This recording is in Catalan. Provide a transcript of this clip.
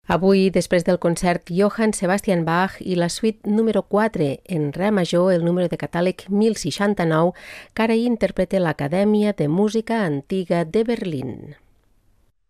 Avui, després del concert Johann Sebastian Bach i la suite número 4 en re major, el número de catàleg 1069, que ara interpreta l'Acadèmia de Música Antiga de Berlín.